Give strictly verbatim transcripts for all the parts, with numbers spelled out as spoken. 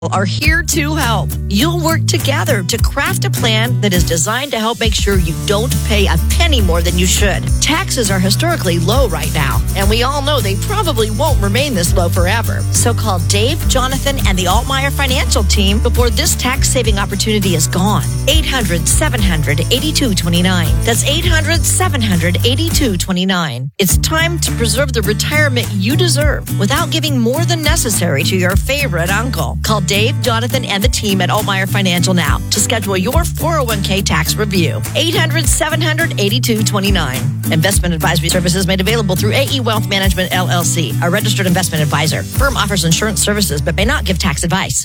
are here to help. You'll work together to craft a plan that is designed to help make sure you don't pay a penny more than you should. Taxes are historically low right now, and we all know they probably won't remain this low forever. So call Dave, Jonathan, and the Altmeyer Financial Team before this tax-saving opportunity is gone. eight hundred, seven hundred, eighty-two twenty-nine. That's eight hundred, seven hundred, eighty-two twenty-nine. It's time to preserve the retirement you deserve without giving more than necessary to your favorite uncle. Call Dave, Jonathan, and the team at Altmeyer Financial now to schedule your four oh one k tax review. eight hundred, seven hundred, eighty-two twenty-nine. Investment advisory services made available through A E Wealth Management, L L C, a registered investment advisor. Firm offers insurance services but may not give tax advice.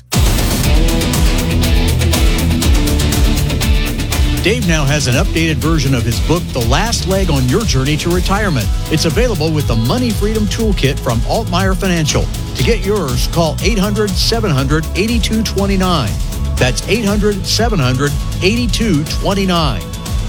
Dave now has an updated version of his book, The Last Leg on Your Journey to Retirement. It's available with the Money Freedom Toolkit from Altmeyer Financial. To get yours, call eight hundred, seven hundred, eighty-two twenty-nine. That's eight hundred, seven hundred, eighty-two twenty-nine.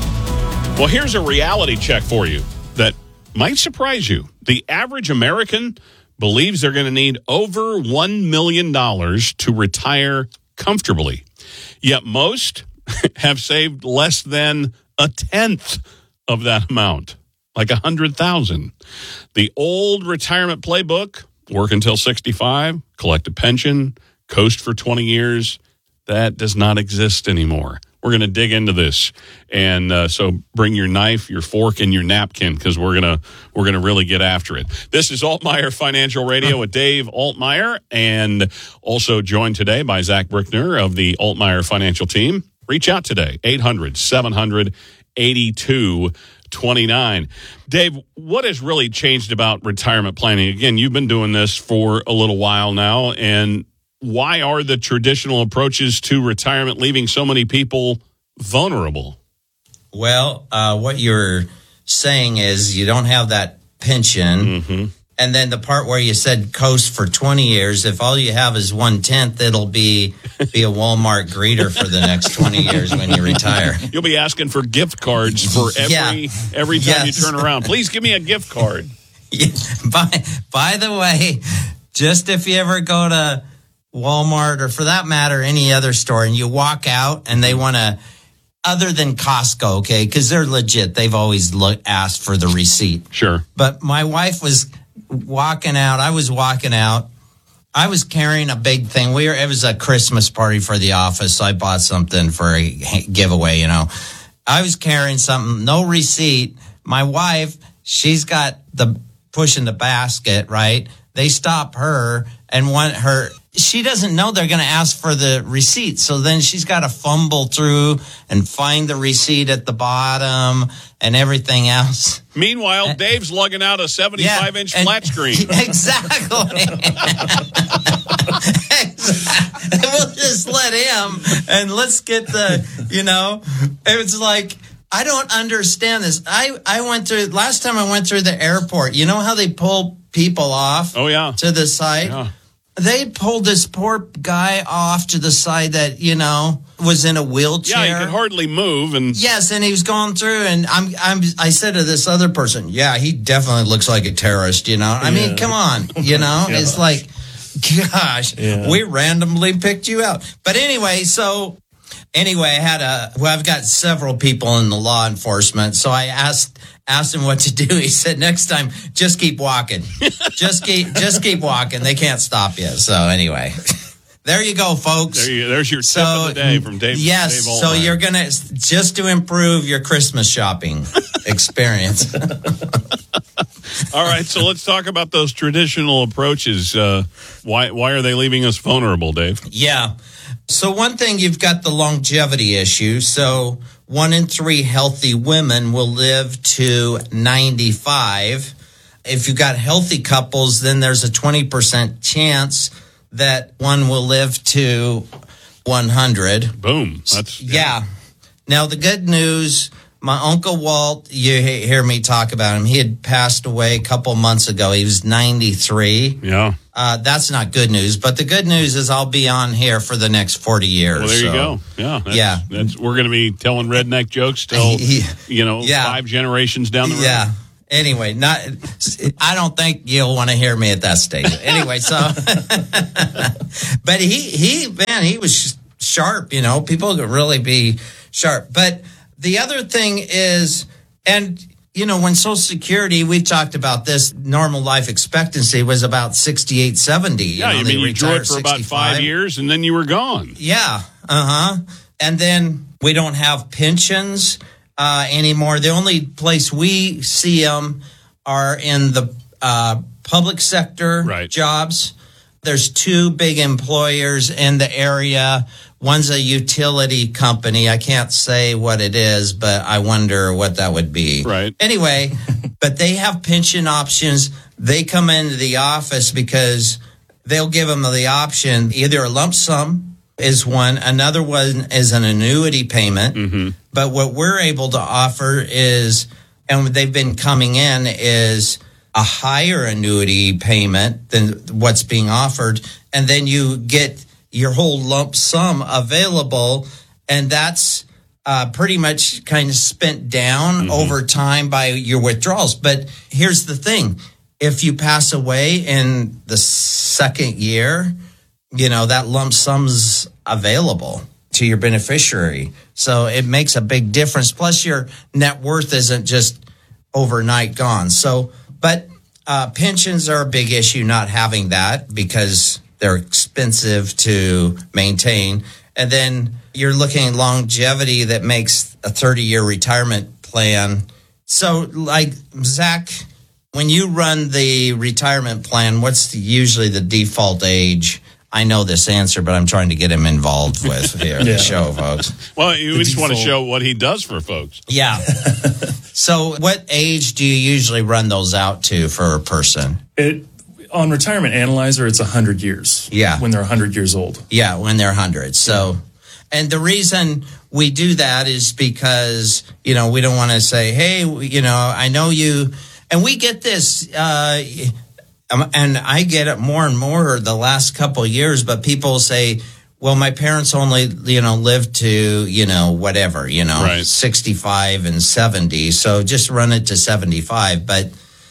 Well, here's a reality check for you that might surprise you. The average American believes they're going to need over one million dollars to retire comfortably. Yet most have saved less than a tenth of that amount, like one hundred thousand dollars. The old retirement playbook, work until sixty-five, collect a pension, coast for twenty years, that does not exist anymore. We're going to dig into this, and uh, so bring your knife, your fork, and your napkin because we're gonna we're gonna really get after it. This is Altmeyer Financial Radio with Dave Altmeyer, and also joined today by Zach Brickner of the Altmeyer Financial Team. Reach out today, eight hundred, seven hundred, eighty-two twenty-nine. Dave, what has really changed about retirement planning? Again, you've been doing this for a little while now, and why are the traditional approaches to retirement leaving so many people vulnerable? Well, uh, what you're saying is you don't have that pension. Mm-hmm. And then the part where you said coast for twenty years, if all you have is one-tenth, it'll be be a Walmart greeter for the next twenty years when you retire. You'll be asking for gift cards for every yeah. every time yes. you turn around. Please give me a gift card. Yeah. By, by the way, just if you ever go to Walmart or for that matter, any other store, and you walk out and they want to, other than Costco, okay, because they're legit. They've always look, asked for the receipt. Sure. But my wife was walking out. I was walking out. I was carrying a big thing. We were, it was a Christmas party for the office, so I bought something for a giveaway, you know. I was carrying something, no receipt. My wife, she's got the pushing the basket, right? They stop her and want her. She doesn't know they're going to ask for the receipt. So then she's got to fumble through and find the receipt at the bottom and everything else. Meanwhile, Dave's lugging out a seventy-five inch yeah, flat screen. Exactly. exactly. We'll just let him and let's get the, you know, it's like, I don't understand this. I, I went through, last time I went through the airport, you know how they pull people off oh, yeah. to the side? Yeah. They pulled this poor guy off to the side that, you know, was in a wheelchair. Yeah, he could hardly move. And yes, and he was going through, and I'm, I'm, I said to this other person, yeah, he definitely looks like a terrorist, you know? I yeah. mean, come on, you know? yeah. It's like, gosh, yeah. we randomly picked you out. But anyway, so, anyway, I had a, well, I've got several people in the law enforcement, so I asked, asked him what to do. He said, next time, just keep walking. just keep just keep walking. They can't stop you. So anyway, there you go, folks. There you, there's your tip so, of the day from Dave. Yes, Dave so you're going to, just to improve your Christmas shopping experience. All right, so let's talk about those traditional approaches. Uh, why why are they leaving us vulnerable, Dave? Yeah. So one thing, you've got the longevity issue. So one in three healthy women will live to ninety-five. If you've got healthy couples, then there's a twenty percent chance that one will live to one hundred. Boom. That's yeah. yeah. Now, the good news, my Uncle Walt, you hear me talk about him. He had passed away a couple months ago. He was ninety-three. Yeah. Uh, that's not good news, but the good news is I'll be on here for the next forty years. Well, there so. you go. Yeah. That's, yeah. That's, we're going to be telling redneck jokes till, you know, yeah. five generations down the road. Yeah. Anyway, not. I don't think you'll want to hear me at that stage. Anyway, so, but he he man, he was sharp. You know, people could really be sharp. But the other thing is, and you know, when Social Security, we talked about this. Normal life expectancy was about sixty-eight, seventy. You yeah, know, you mean you drew it for about five years and then you were gone. Yeah, uh huh. And then we don't have pensions Uh, anymore. The only place we see them are in the uh, public sector right. jobs. There's two big employers in the area. One's a utility company. I can't say what it is, but I wonder what that would be. Right. Anyway, but they have pension options. They come into the office because they'll give them the option, either a lump sum is one. Another one is an annuity payment. Mm-hmm. But what we're able to offer is, and they've been coming in, is a higher annuity payment than what's being offered. And then you get your whole lump sum available. And that's uh, pretty much kind of spent down mm-hmm. over time by your withdrawals. But here's the thing. If you pass away in the second year, you know, that lump sum's available to your beneficiary. So it makes a big difference. Plus, your net worth isn't just overnight gone. So, but uh, pensions are a big issue, not having that because they're expensive to maintain. And then you're looking at longevity that makes a thirty-year retirement plan. So, like, Zach, when you run the retirement plan, what's the, usually the default age? I know this answer, but I'm trying to get him involved with here, yeah. the show, folks. Well, you the just default. want to show what he does for folks. Yeah. So what age do you usually run those out to for a person? It on Retirement Analyzer, it's one hundred years. Yeah. When they're one hundred years old. Yeah, when they're one hundred. So, and the reason we do that is because, you know, we don't want to say, hey, you know, I know you, and we get this, uh, Um, and I get it more and more the last couple of years, but people say, well, my parents only, you know, lived to, you know, whatever, you know, right. sixty-five and seventy. So just run it to seventy-five. But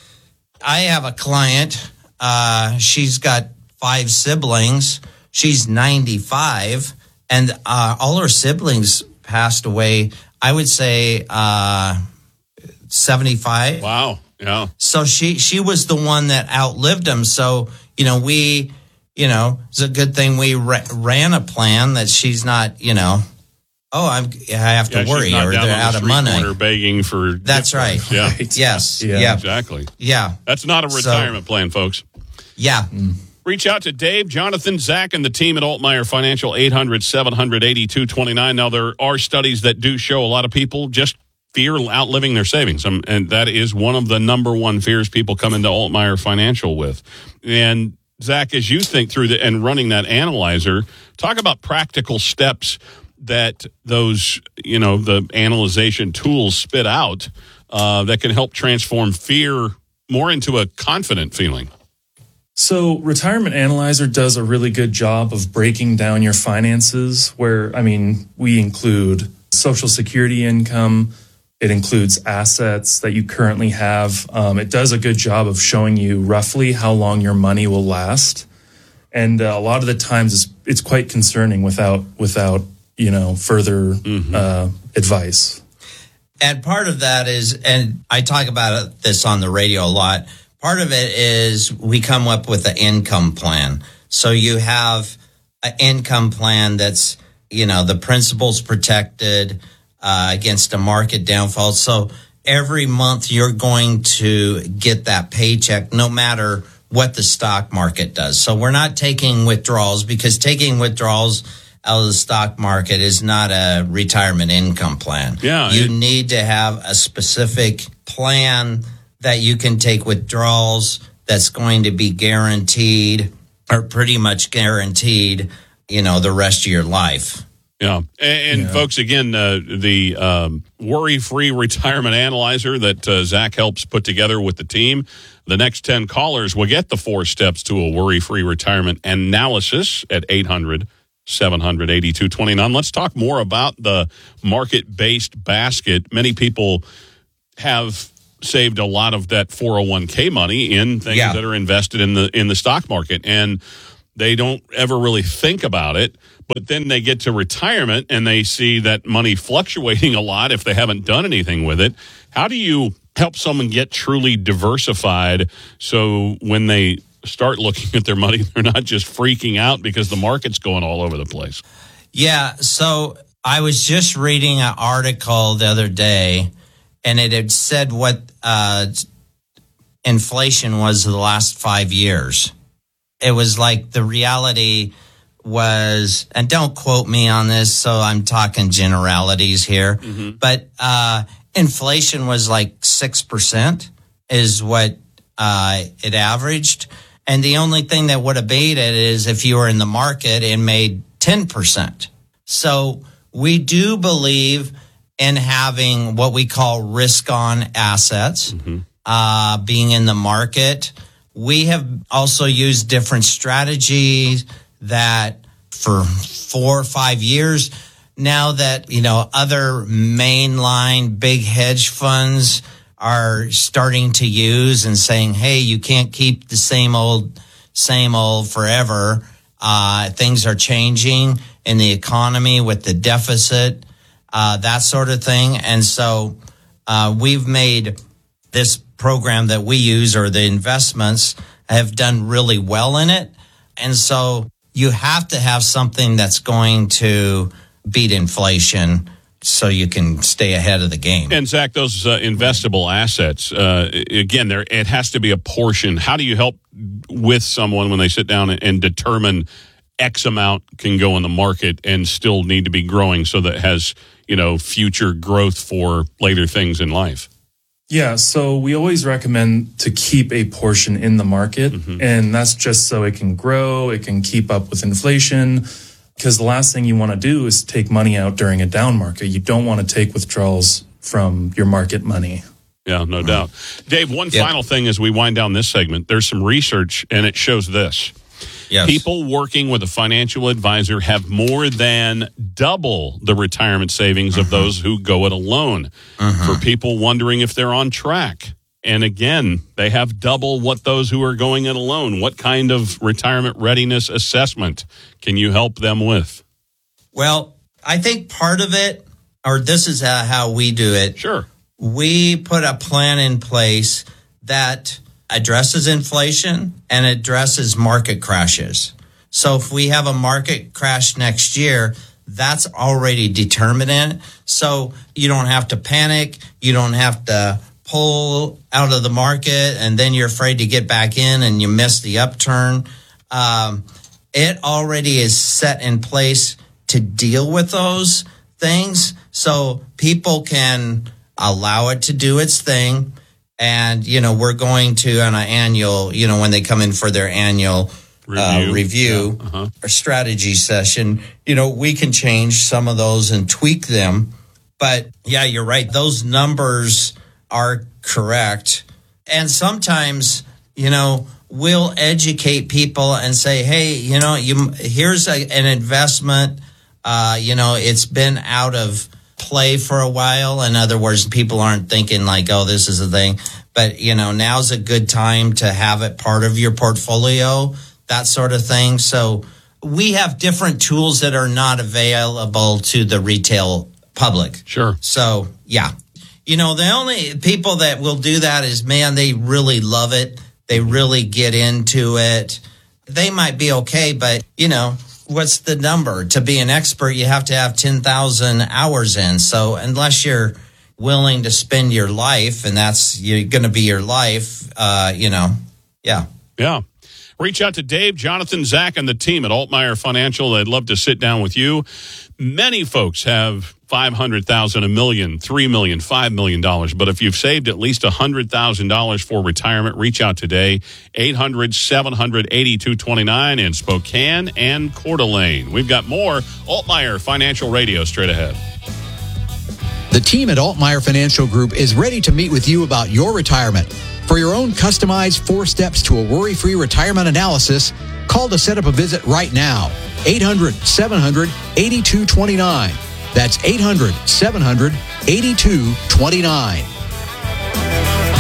I have a client. Uh, she's got five siblings. She's ninety-five. And uh, all her siblings passed away, I would say, uh, seventy-five. Wow. Yeah. So she, she was the one that outlived him. So, you know, we, you know, it's a good thing we ra- ran a plan that she's not, you know, oh, I'm, I have to yeah, worry or they're out the of money. Corner begging for. That's right. Yeah. Right. Yes. Yeah. yeah. Exactly. Yeah. That's not a retirement so, plan, folks. Yeah. Mm. Reach out to Dave, Jonathan, Zach, and the team at Altmeyer Financial, eight hundred, seven hundred, eighty-two twenty-nine. Now, there are studies that do show a lot of people just fear outliving their savings. Um, and that is one of the number one fears people come into Altmeyer Financial with. And Zach, as you think through the, and running that analyzer, talk about practical steps that those, you know, the analyzation tools spit out uh, that can help transform fear more into a confident feeling. So Retirement Analyzer does a really good job of breaking down your finances where, I mean, we include Social Security income. It includes assets that you currently have. Um, it does a good job of showing you roughly how long your money will last. And uh, a lot of the times it's, it's quite concerning without, without you know, further mm-hmm. uh, advice. And part of that is, and I talk about this on the radio a lot, part of it is we come up with an income plan. So you have an income plan that's, you know, the principal's protected uh, against a market downfall. So every month you're going to get that paycheck no matter what the stock market does. So we're not taking withdrawals because taking withdrawals out of the stock market is not a retirement income plan. Yeah, you it, need to have a specific plan that you can take withdrawals that's going to be guaranteed or pretty much guaranteed, you know, the rest of your life. Yeah. And, and yeah. folks, again, uh, the um, worry-free retirement analyzer that uh, Zach helps put together with the team. The next ten callers will get the four steps to a worry-free retirement analysis at eight hundred, seven hundred, eighty-two twenty-nine. Let's talk more about the market-based basket. Many people have saved a lot of that four oh one k money in things Yeah. that are invested in the in the stock market, and they don't ever really think about it. But then they get to retirement and they see that money fluctuating a lot if they haven't done anything with it. How do you help someone get truly diversified so when they start looking at their money, they're not just freaking out because the market's going all over the place? Yeah, so I was just reading an article the other day, and it had said what uh, inflation was the last five years. It was like the reality was, and don't quote me on this, so I'm talking generalities here, mm-hmm. but uh, inflation was like six percent is what uh, it averaged. And the only thing that would have beat it is if you were in the market and made ten percent. So we do believe in having what we call risk-on assets, mm-hmm. uh, being in the market. We have also used different strategies that for four or five years now that, you know, other mainline big hedge funds are starting to use and saying, hey, you can't keep the same old, same old forever. Uh, things are changing in the economy with the deficit, uh, that sort of thing. And so uh, we've made this program that we use, or the investments, have done really well in it. And so you have to have something that's going to beat inflation so you can stay ahead of the game. And Zach, those uh, investable assets, uh, again, there it has to be a portion. How do you help with someone when they sit down and, and determine X amount can go in the market and still need to be growing so that it has, you know, future growth for later things in life? Yeah, so we always recommend to keep a portion in the market, mm-hmm. and that's just so it can grow, it can keep up with inflation, because the last thing you want to do is take money out during a down market. You don't want to take withdrawals from your market money. Yeah, no mm-hmm. doubt. Dave, one yep. final thing as we wind down this segment. There's some research, and it shows this. Yes. People working with a financial advisor have more than double the retirement savings mm-hmm. of those who go it alone. Mm-hmm. For people wondering if they're on track. And again, they have double what those who are going it alone. What kind of retirement readiness assessment can you help them with? Well, I think part of it, or this is how we do it. Sure. We put a plan in place that addresses inflation and addresses market crashes. So if we have a market crash next year, that's already determined. So you don't have to panic. You don't have to pull out of the market and then you're afraid to get back in and you miss the upturn. Um, it already is set in place to deal with those things. So people can allow it to do its thing. And, you know, we're going to on an annual, you know, when they come in for their annual review, uh, review yeah. uh-huh. or strategy session, you know, we can change some of those and tweak them. But yeah, you're right. Those numbers are correct. And sometimes, you know, we'll educate people and say, hey, you know, you here's a, an investment. Uh, you know, it's been out of play for a while. In other words, people aren't thinking like, oh, this is a thing. But, you know, now's a good time to have it part of your portfolio, that sort of thing. So we have different tools that are not available to the retail public. Sure. So, yeah. You know, the only people that will do that is, man, they really love it. They really get into it. They might be okay, but, you know, what's the number? To be an expert, you have to have ten thousand hours in. So unless you're willing to spend your life, and that's you're going to be your life, uh, you know, yeah. Yeah. Reach out to Dave, Jonathan, Zach, and the team at Altmeyer Financial. They'd love to sit down with you. Many folks have five hundred thousand dollars, a million, three million dollars, five million dollars. But if you've saved at least one hundred thousand dollars for retirement, reach out today. eight hundred, seven hundred, eighty-two twenty-nine in Spokane and Coeur d'Alene. We've got more Altmeyer Financial Radio straight ahead. The team at Altmeyer Financial Group is ready to meet with you about your retirement. For your own customized four steps to a worry-free retirement analysis, call to set up a visit right now. eight hundred, seven hundred, eighty-two twenty-nine. That's eight hundred, seven hundred, eighty-two twenty-nine.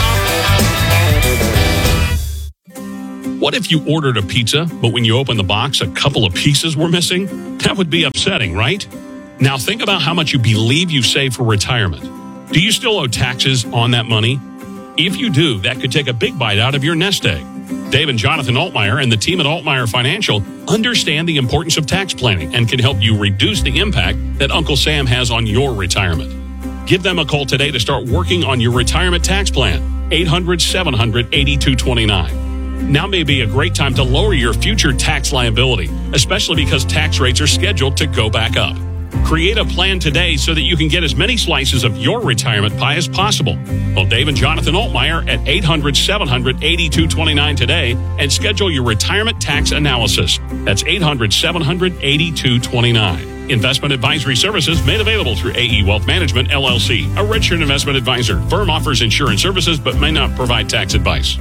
What if you ordered a pizza, but when you opened the box, a couple of pieces were missing? That would be upsetting, right? Now think about how much you believe you've saved for retirement. Do you still owe taxes on that money? If you do, that could take a big bite out of your nest egg. Dave and Jonathan Altmeyer and the team at Altmeyer Financial understand the importance of tax planning and can help you reduce the impact that Uncle Sam has on your retirement. Give them a call today to start working on your retirement tax plan. eight hundred, seven hundred, eighty-two twenty-nine. Now may be a great time to lower your future tax liability, especially because tax rates are scheduled to go back up. Create a plan today so that you can get as many slices of your retirement pie as possible. Call Dave and Jonathan Altmeyer at eight hundred, seven hundred, eighty-two twenty-nine today and schedule your retirement tax analysis. That's eight hundred, seven hundred, eighty-two twenty-nine. Investment advisory services made available through A E Wealth Management, L L C, a registered investment advisor. Firm offers insurance services but may not provide tax advice.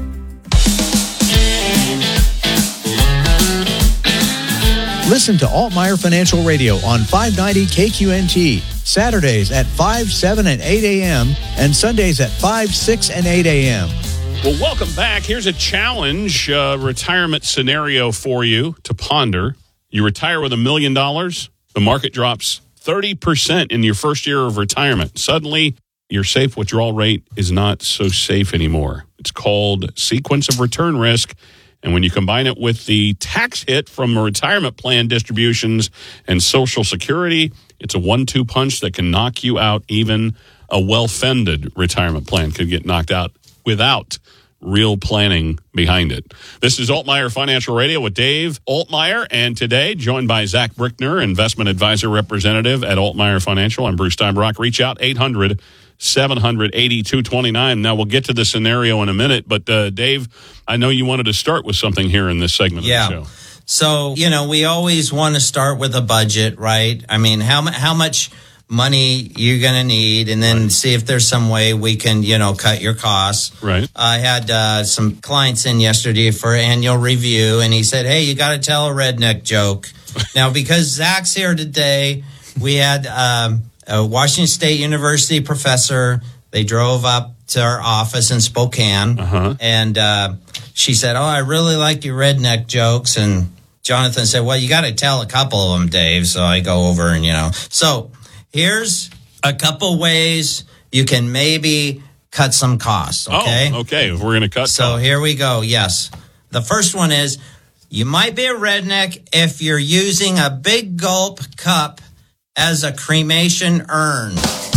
Listen to Altmeyer Financial Radio on five ninety K Q N T, Saturdays at five, seven, and eight a.m., and Sundays at five, six, and eight a.m. Well, welcome back. Here's a challenge uh, retirement scenario for you to ponder. You retire with a million dollars. The market drops thirty percent in your first year of retirement. Suddenly, your safe withdrawal rate is not so safe anymore. It's called sequence of return risk. And when you combine it with the tax hit from retirement plan distributions and Social Security, it's a one two punch that can knock you out. Even a well-funded retirement plan could get knocked out without real planning behind it. This is Altmeyer Financial Radio with Dave Altmeyer, and today joined by Zach Brickner, investment advisor representative at Altmeyer Financial. I'm Bruce Steinbrock. Reach out, eight hundred, seven hundred, eighty-two twenty-nine. Now, we'll get to the scenario in a minute, but uh, Dave, I know you wanted to start with something here in this segment yeah. of the show. So, you know, we always want to start with a budget, right? I mean, how how much money you're going to need, and then right. see if there's some way we can, you know, cut your costs. Right. I had uh, some clients in yesterday for annual review, and he said, hey, you got to tell a redneck joke. Now, because Zach's here today, we had um, a Washington State University professor. They drove up to our office in Spokane, uh-huh. and uh, she said, oh, I really like your redneck jokes. And Jonathan said, well, you got to tell a couple of them, Dave. So I go over and, you know. So here's a couple ways you can maybe cut some costs, okay? Oh, okay. If we're going to cut So costs. Here we go, yes. The first one is you might be a redneck if you're using a big gulp cup as a cremation urn.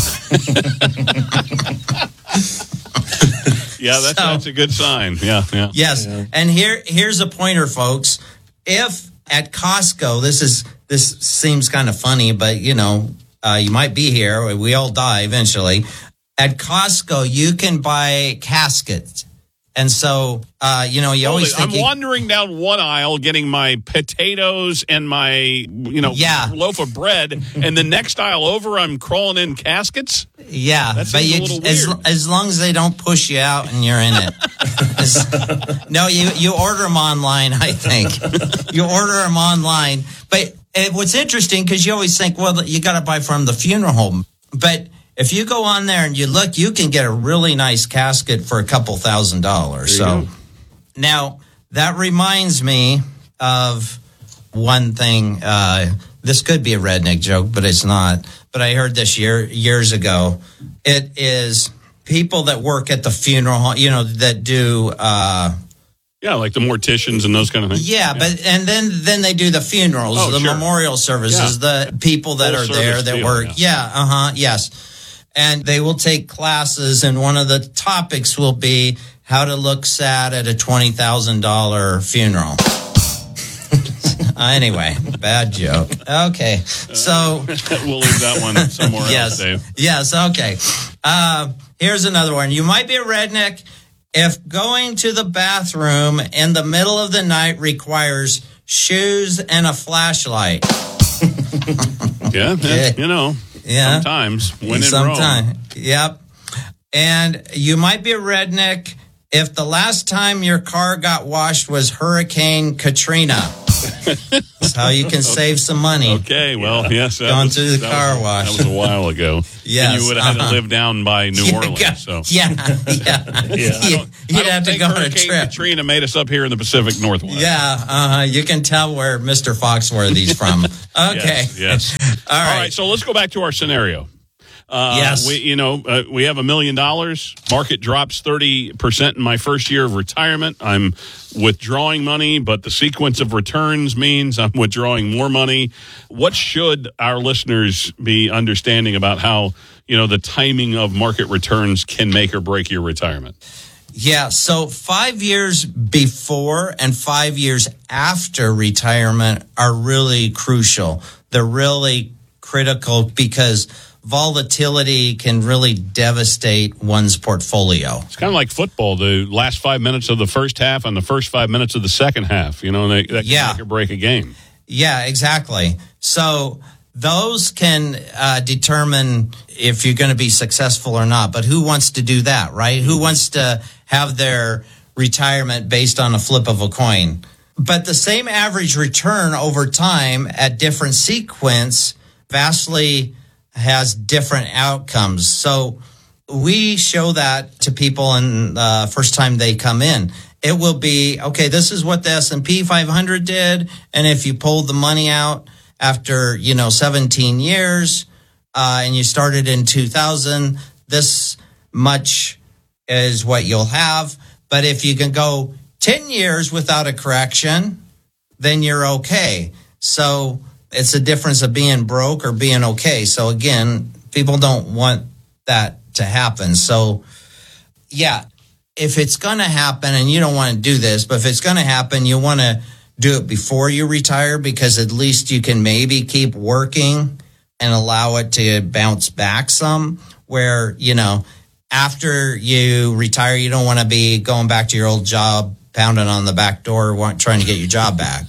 Yeah, that's, so, that's a good sign. Yeah, yeah. Yes, yeah. And here here's a pointer, folks. If at Costco, this is this seems kind of funny, but you know, uh, you might be here. We all die eventually. At Costco, you can buy caskets. And so, uh, you know, you always think I'm you, wandering down one aisle getting my potatoes and my, you know, yeah. loaf of bread, and the next aisle over, I'm crawling in caskets. Yeah, that but seems you, a little as, weird. as long as they don't push you out and you're in it. No, you you order them online, I think. You order them online. But it, what's interesting, because you always think, well, you got to buy from the funeral home. But if you go on there and you look, you can get a really nice casket for a couple thousand dollars. So go. Now that reminds me of one thing. Uh, this could be a redneck joke, but it's not. But I heard this year years ago. It is people that work at the funeral home, you know, that do. Uh, Yeah, like the morticians and those kind of things. Yeah, yeah, but and then then they do the funerals, oh, the sure. memorial services, yeah. the people that Full are there that deal, work. Yeah, yeah uh huh, yes. And they will take classes, and one of the topics will be how to look sad at a twenty thousand dollar funeral. Anyway, bad joke. Okay, so we'll leave that one somewhere yes, else, Dave. Yes, okay. Uh, here's another one. You might be a redneck if going to the bathroom in the middle of the night requires shoes and a flashlight. Yeah, yeah, you know, yeah. sometimes when in Sometime. Rome. Yep. And you might be a redneck if the last time your car got washed was Hurricane Katrina. That's how you can save some money. Okay, well, yes. that Going was- through the that car was- wash. That was a while ago. Yes, And you would have had uh-huh. to live down by New Orleans. So. Yeah, yeah. Yeah. You- I don't, You'd I don't have to think go on a Hurricane trip. Katrina made us up here in the Pacific Northwest. Yeah, uh-huh. You can tell where Mister Foxworthy's from. Okay. Yes. yes. All right. All right. So let's go back to our scenario. Uh, Yes. We, you know, uh, we have a million dollars. Market drops thirty percent in my first year of retirement. I'm withdrawing money, but the sequence of returns means I'm withdrawing more money. What should our listeners be understanding about how, you know, the timing of market returns can make or break your retirement? Yeah, so five years before and five years after retirement are really crucial. They're really critical because volatility can really devastate one's portfolio. It's kind of like football. The last five minutes of the first half and the first five minutes of the second half, you know, they, that can Yeah. make or break a game. Yeah, exactly. So those can uh, determine if you're going to be successful or not. But who wants to do that, right? Who wants to have their retirement based on a flip of a coin? But the same average return over time at different sequence vastly has different outcomes. So we show that to people in the uh, first time they come in. It will be, okay, this is what the S and P five hundred did. And if you pulled the money out after, you know, seventeen years, uh, and you started in two thousand, this much is what you'll have. But if you can go ten years without a correction, then you're okay. So it's a difference of being broke or being okay. So again, people don't want that to happen. So yeah, if it's going to happen, and you don't want to do this, but if it's going to happen, you want to do it before you retire, because at least you can maybe keep working and allow it to bounce back some, where, you know, after you retire, you don't want to be going back to your old job, pounding on the back door, want, trying to get your job back.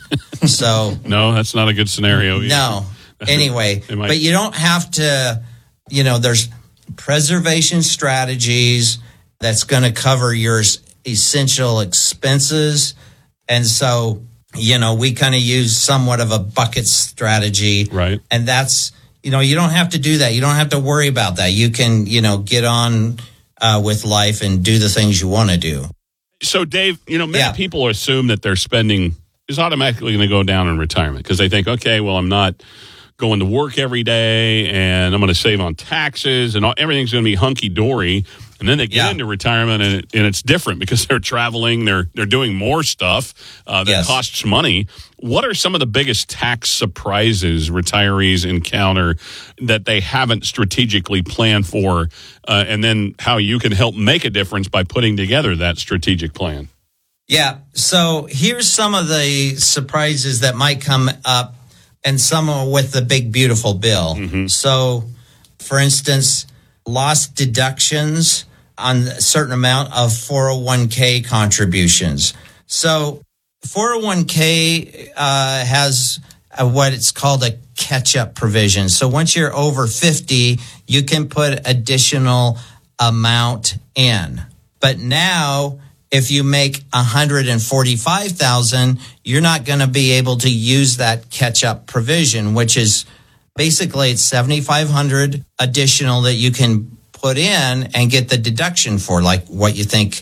So No, that's not a good scenario either. no. Anyway, It might- but you don't have to, you know, there's preservation strategies that's going to cover your s- essential expenses. And so, you know, we kind of use somewhat of a bucket strategy. Right. And that's, you know, you don't have to do that. You don't have to worry about that. You can, you know, get on uh, with life and do the things you want to do. So, Dave, you know, many Yeah. people assume that their spending is automatically going to go down in retirement because they think, okay, well, I'm not going to work every day and I'm going to save on taxes and all, everything's going to be hunky-dory. And then they get Yeah. into retirement and, it, and it's different because they're traveling, they're they're doing more stuff uh, that Yes. costs money. What are some of the biggest tax surprises retirees encounter that they haven't strategically planned for, uh, and then how you can help make a difference by putting together that strategic plan? Yeah. So here's some of the surprises that might come up, and some are with the big, beautiful bill. Mm-hmm. So, for instance, lost deductions on a certain amount of four oh one k contributions. So four oh one k uh, has a, what it's called a catch-up provision. So once you're over fifty, you can put additional amount in. But now, if you make one hundred forty-five thousand dollars, you're not going to be able to use that catch-up provision, which is basically it's seventy-five hundred dollars additional that you can put in and get the deduction for, like what you think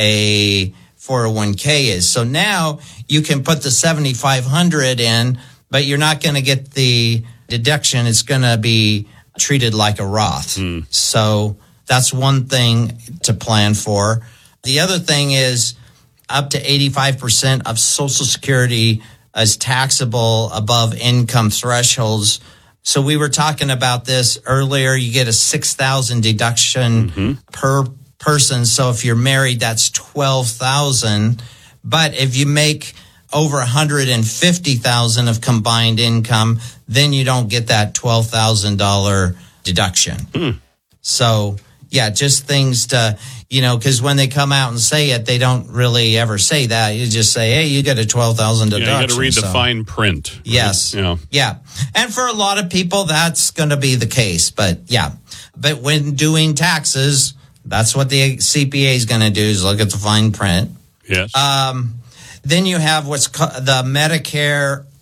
a four oh one k is. So now you can put the seventy-five hundred in, but you're not going to get the deduction. It's going to be treated like a Roth. Mm. So that's one thing to plan for. The other thing is up to eighty-five percent of Social Security is taxable above income thresholds. So we were talking about this earlier. You get a six thousand deduction Mm-hmm. per person. So if you're married, that's twelve thousand. But if you make over one hundred fifty thousand of combined income, then you don't get that twelve thousand dollars deduction. Hmm. So yeah, just things to, you know, because when they come out and say it, they don't really ever say that. You just say, hey, you get a twelve thousand deduction. Yeah, you got to read the So- fine print. right? Yes. You know. Yeah. And for a lot of people, that's going to be the case. But yeah. But when doing taxes, that's what the C P A is going to do, is look at the fine print. Yes. Um, then you have what's called the Medicare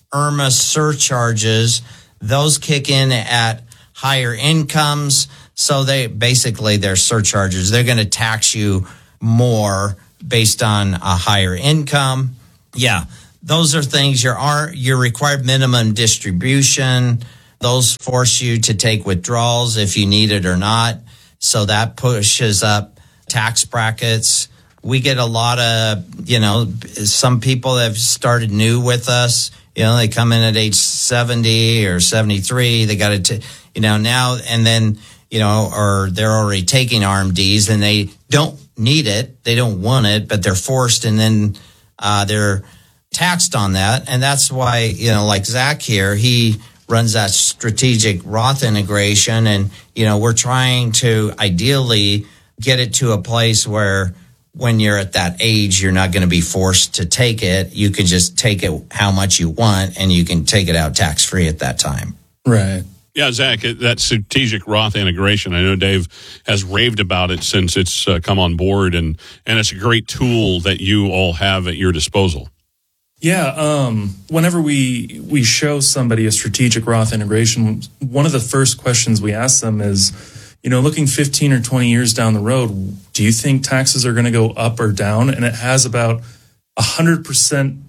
IRMA surcharges. Those kick in at higher incomes. So they basically, they're surcharges. They're going to tax you more based on a higher income. Yeah, those are things. Your your required minimum distribution, those force you to take withdrawals if you need it or not. So that pushes up tax brackets. We get a lot of, you know, some people have started new with us. You know, they come in at age seventy or seventy-three. They got to, you know, now and then, you know, or they're already taking R M Ds and they don't need it. They don't want it, but they're forced, and then uh, they're taxed on that. And that's why, you know, like Zach here, he runs that strategic Roth integration. And, you know, we're trying to ideally get it to a place where when you're at that age, you're not going to be forced to take it. You can just take it how much you want, and you can take it out tax free at that time. Right. Yeah, Zach, that strategic Roth integration, I know Dave has raved about it since it's uh, come on board, and, and it's a great tool that you all have at your disposal. Yeah, um, whenever we we show somebody a strategic Roth integration, one of the first questions we ask them is, you know, looking fifteen or twenty years down the road, do you think taxes are going to go up or down? And it has about a hundred percent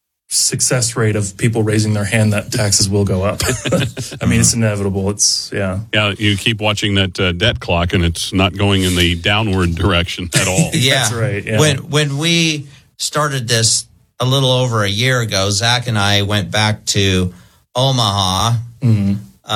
success rate of people raising their hand that taxes will go up. I mean, it's inevitable. It's, yeah. Yeah, you keep watching that uh, debt clock, and it's not going in the downward direction at all. Yeah. That's right. Yeah. When, when we started this a little over a year ago, Zach and I went back to Omaha mm-hmm.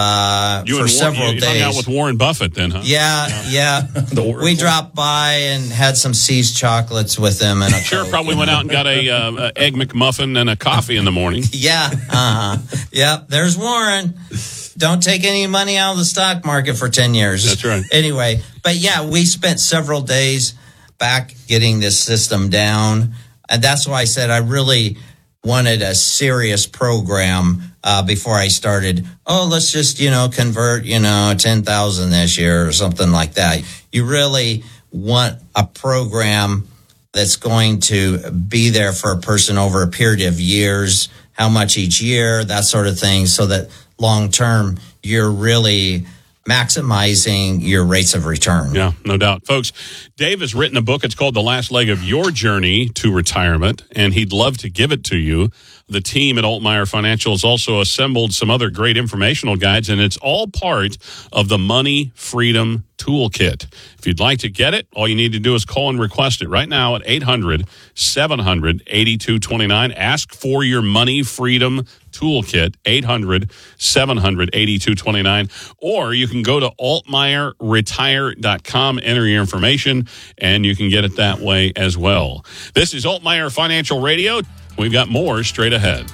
uh, you for and several Warren, you, you days. hung out with Warren Buffett then, huh? Yeah, yeah. We dropped by and had some See's chocolates with him. And a sure, Coke. probably went out and got a, uh, a Egg McMuffin and a coffee in the morning. Yeah, uh-huh. Yep, there's Warren. Don't take any money out of the stock market for ten years. That's right. Anyway, but yeah, we spent several days back getting this system down. And that's why I said I really wanted a serious program uh, before I started. Oh, let's just, you know, convert, you know, ten thousand this year or something like that. You really want a program that's going to be there for a person over a period of years, how much each year, that sort of thing, so that long term you're really maximizing your rates of return. Yeah, no doubt. Folks, Dave has written a book. It's called The Last Leg of Your Journey to Retirement, and he'd love to give it to you. The team at Altmeyer Financial has also assembled some other great informational guides, and it's all part of the Money Freedom Toolkit. If you'd like to get it, all you need to do is call and request it right now at eight hundred, seven hundred, eighty-two twenty-nine. Ask for your Money Freedom Toolkit, eight hundred, seven hundred, eighty-two twenty-nine. Or you can go to altmeyer retire dot com, enter your information, and you can get it that way as well. This is Altmeyer Financial Radio. We've got more straight ahead.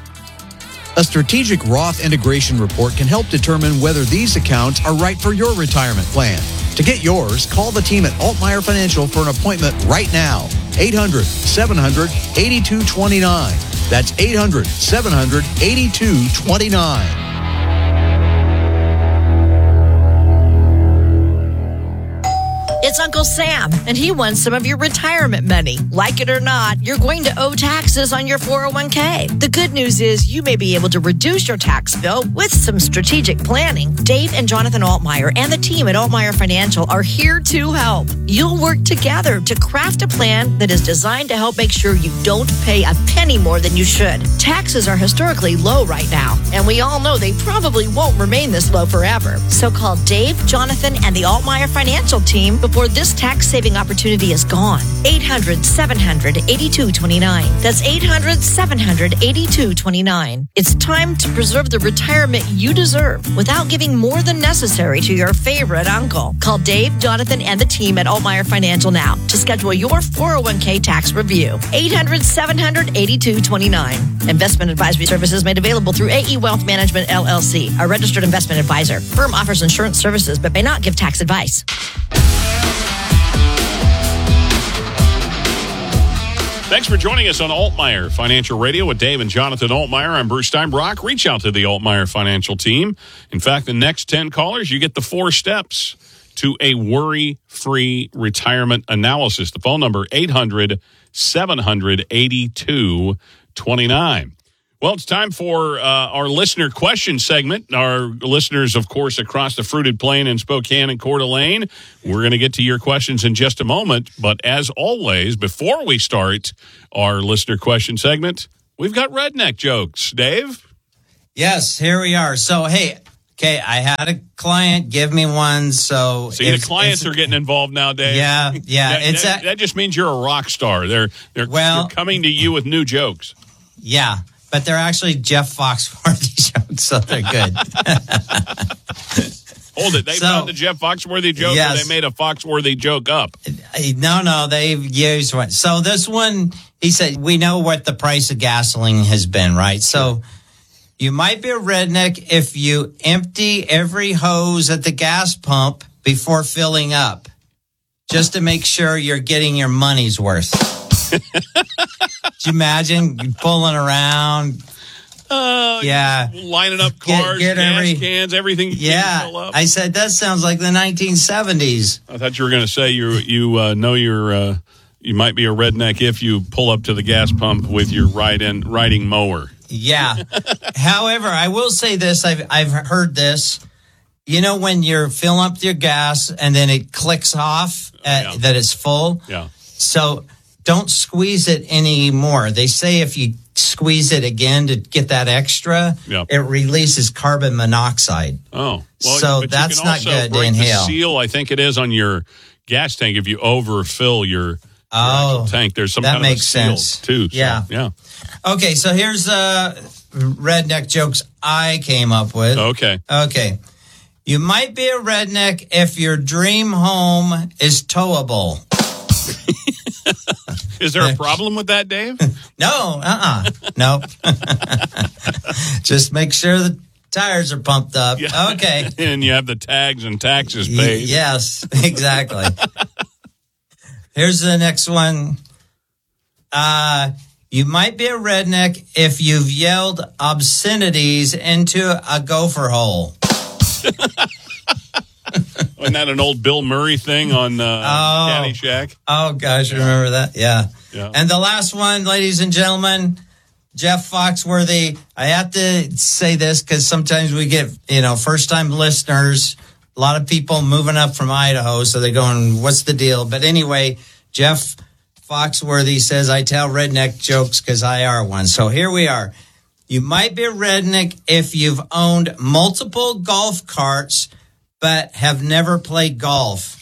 A strategic Roth integration report can help determine whether these accounts are right for your retirement plan. To get yours, call the team at Altmeyer Financial for an appointment right now. eight hundred, seven hundred, eighty-two twenty-nine. That's eight hundred, seven hundred, eighty-two twenty-nine. It's Uncle Sam, and he wants some of your retirement money. Like it or not, you're going to owe taxes on your four oh one k. The good news is you may be able to reduce your tax bill with some strategic planning. Dave and Jonathan Altmeyer and the team at Altmeyer Financial are here to help. You'll work together to craft a plan that is designed to help make sure you don't pay a penny more than you should. Taxes are historically low right now, and we all know they probably won't remain this low forever. So call Dave, Jonathan, and the Altmeyer Financial team before this tax-saving opportunity is gone. eight hundred, seven hundred, eighty-two twenty-nine. That's eight hundred, seven hundred, eighty-two twenty-nine. It's time to preserve the retirement you deserve without giving more than necessary to your favorite uncle. Call Dave, Jonathan, and the team at Altmeyer Financial now to schedule your four oh one k tax review. eight hundred, seven hundred, eighty-two twenty-nine. Investment advisory services made available through A E Wealth Management, L L C, a registered investment advisor. Firm offers insurance services but may not give tax advice. Thanks for joining us on Altmeyer Financial Radio with Dave and Jonathan Altmeyer. I'm Bruce Steinbrock. Reach out to the Altmeyer Financial team. In fact, the next ten callers, you get the four steps to a worry-free retirement analysis. The phone number, eight hundred, seven hundred, eighty-two twenty-nine. Well, it's time for uh, our listener question segment. Our listeners, of course, across the Fruited Plain in Spokane and Coeur d'Alene. We're going to get to your questions in just a moment. But as always, before we start our listener question segment, we've got redneck jokes. Dave? Yes, here we are. So, hey, okay, I had a client give me one. So, See, the clients are getting involved now, Dave. Yeah, yeah. That, it's that, a, that just means you're a rock star. They're, they're, well, they're coming to you with new jokes. Yeah. But they're actually Jeff Foxworthy jokes, so they're good. Hold it. They so, found the Jeff Foxworthy joke, yes. Or they made a Foxworthy joke up? No, no, they used one. So this one, he said, we know what the price of gasoline has been, right? So you might be a redneck if you empty every hose at the gas pump before filling up, just to make sure you're getting your money's worth. Could you imagine pulling around? Uh, yeah. Lining up cars, get, get gas every, cans, everything. Yeah. Fill up. I said, that sounds like the nineteen seventies. I thought you were going to say you you uh, know you're, uh, you might be a redneck if you pull up to the gas pump with your ride-in, riding mower. Yeah. However, I will say this. I've, I've heard this. You know, when you're filling up your gas and then it clicks off at, yeah. that it's full. Yeah. So don't squeeze it anymore. They say if you squeeze it again to get that extra, yep. it releases carbon monoxide. Oh, well, so that's not good to inhale. The seal, I think it is on your gas tank. If you overfill your, your oh, tank, there's some that kind makes of a seal sense too. So, yeah, yeah. Okay, so here's uh, redneck jokes I came up with. Okay, okay. You might be a redneck if your dream home is towable. Is there a problem with that, Dave? No, uh-uh. No. Just make sure the tires are pumped up. Yeah. Okay. And you have the tags and taxes paid. Y- yes, exactly. Here's the next one. Uh, you might be a redneck if you've yelled obscenities into a gopher hole. Wasn't that an old Bill Murray thing on uh, oh. Caddyshack? Oh, gosh, yeah. Remember that? Yeah. yeah. And the last one, ladies and gentlemen, Jeff Foxworthy. I have to say this because sometimes we get, you know, first-time listeners, a lot of people moving up from Idaho, so they're going, what's the deal? But anyway, Jeff Foxworthy says, I tell redneck jokes because I are one. So here we are. You might be a redneck if you've owned multiple golf carts but have never played golf.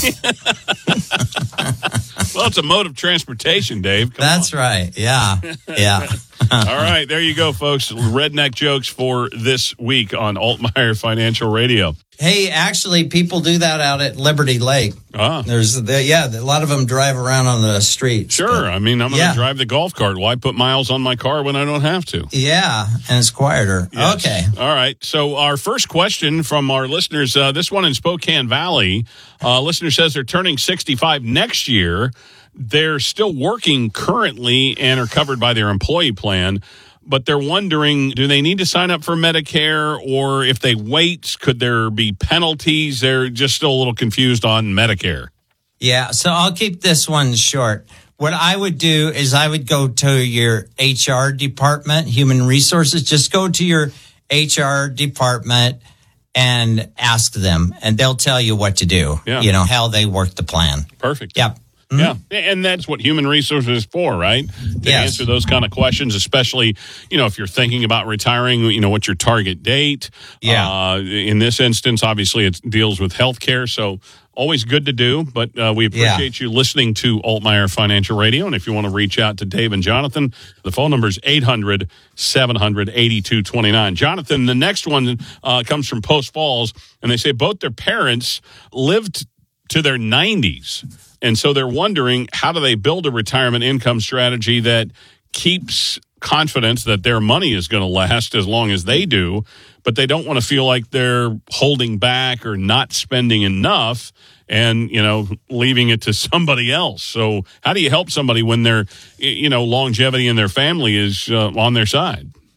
Well, it's a mode of transportation, Dave. Come That's on. right. Yeah. Yeah. All right. There you go, folks. Redneck jokes for this week on Altmaier Financial Radio. Hey, actually, people do that out at Liberty Lake. Ah. There's, the, yeah, a lot of them drive around on the street. Sure. But, I mean, I'm going to yeah. drive the golf cart. Why put miles on my car when I don't have to? Yeah, and it's quieter. Yes. Okay. All right. So our first question from our listeners, uh, this one in Spokane Valley, uh, listener says they're turning sixty-five next year. They're still working currently and are covered by their employee plan. But they're wondering, do they need to sign up for Medicare, or if they wait, could there be penalties? They're just still a little confused on Medicare. Yeah, so I'll keep this one short. What I would do is I would go to your H R department, human resources. Just go to your H R department and ask them, and they'll tell you what to do, yeah. you know, how they work the plan. Perfect. Yep. Mm-hmm. Yeah, and that's what human resources is for, right? To yes. answer those kind of questions, especially, you know, if you're thinking about retiring, you know, what's your target date? Yeah. Uh, in this instance, obviously, it deals with health care, so always good to do. But uh, we appreciate yeah. you listening to Altmaier Financial Radio. And if you want to reach out to Dave and Jonathan, the phone number is eight hundred, seven hundred, eighty-two twenty-nine. Jonathan, the next one uh, comes from Post Falls, and they say both their parents lived to their nineties. And so they're wondering, how do they build a retirement income strategy that keeps confidence that their money is going to last as long as they do, but they don't want to feel like they're holding back or not spending enough and, you know, leaving it to somebody else. So how do you help somebody when their, you know, longevity in their family is uh, on their side?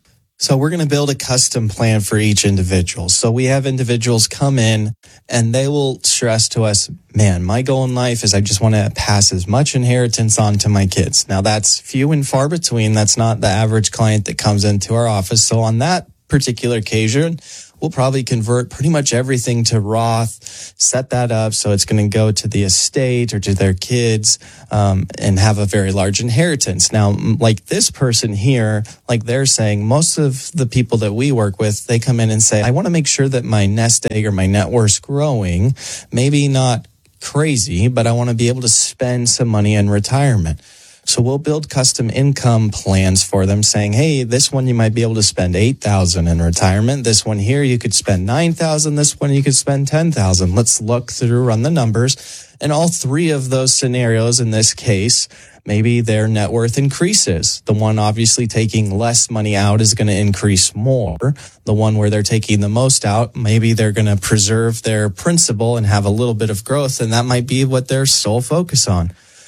So we're going to build a custom plan for each individual. So we have individuals come in and they will stress to us, man, my goal in life is I just want to pass as much inheritance on to my kids. Now that's few and far between. That's not the average client that comes into our office. So on that particular occasion, we'll probably convert pretty much everything to Roth, set that up so it's going to go to the estate or to their kids, um, and have a very large inheritance. Now, like this person here, like they're saying, most of the people that we work with, they come in and say, I want to make sure that my nest egg or my net worth's growing, maybe not crazy, but I want to be able to spend some money in retirement. So we'll build custom income plans for them saying, hey, this one you might be able to spend eight thousand dollars in retirement. This one here you could spend nine thousand dollars. This one you could spend ten thousand dollars. Let's look through, run the numbers. And all three of those scenarios in this case, maybe their net worth increases. The one obviously taking less money out is going to increase more. The one where they're taking the most out, maybe they're going to preserve their principal and have a little bit of growth. And that might be what their sole focus on.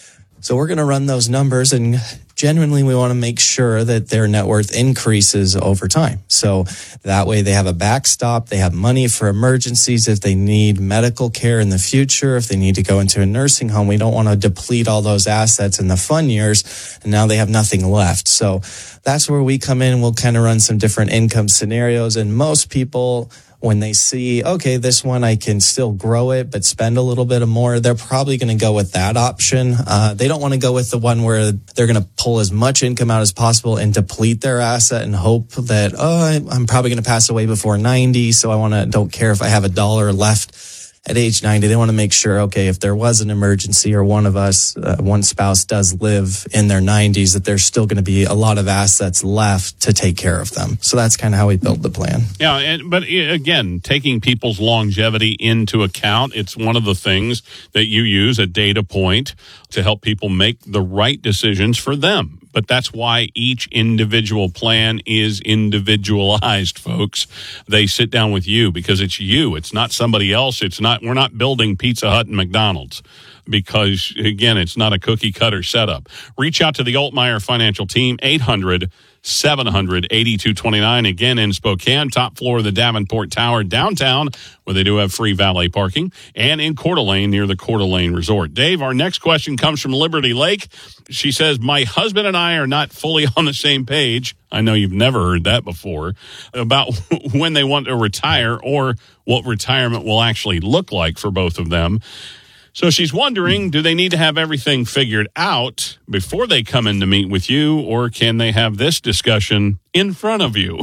So we're going to run those numbers, and genuinely we want to make sure that their net worth increases over time. So that way they have a backstop. They have money for emergencies if they need medical care in the future, if they need to go into a nursing home. We don't want to deplete all those assets in the fun years, and now they have nothing left. So that's where we come in. We'll kind of run some different income scenarios, and most people, when they see, okay, this one I can still grow it, but spend a little bit more, they're probably going to go with that option. Uh, they don't want to go with the one where they're going to pull as much income out as possible and deplete their asset and hope that, oh, I'm probably going to pass away before ninety, so I want to, don't care if I have a dollar left at age ninety. They want to make sure, okay, if there was an emergency or one of us, uh, one spouse does live in their nineties, that there's still going to be a lot of assets left to take care of them. So that's kind of how we build the plan. Yeah, and, but again, taking people's longevity into account, it's one of the things that you use, a data point, to help people make the right decisions for them. But that's why each individual plan is individualized, folks. They sit down with you because it's you. It's not somebody else. It's not, we're not building Pizza Hut and McDonald's because, again, it's not a cookie cutter setup. Reach out to the Altmaier Financial Team, eight hundred, seven hundred, eighty-two twenty-nine. Again, in Spokane, top floor of the Davenport Tower downtown, where they do have free valet parking, and in Coeur d'Alene near the Coeur d'Alene Resort. Dave, our next question comes from Liberty Lake. She says, my husband and I are not fully on the same page. I know you've never heard that before, about when they want to retire or what retirement will actually look like for both of them. So she's wondering, do they need to have everything figured out before they come in to meet with you, or can they have this discussion in front of you?